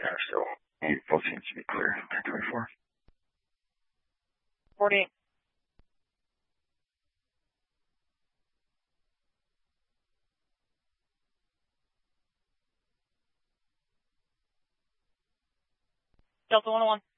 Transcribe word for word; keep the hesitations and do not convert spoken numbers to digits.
center still. Both seems to be clear. ten twenty-four. forty-eight. Delta one oh one.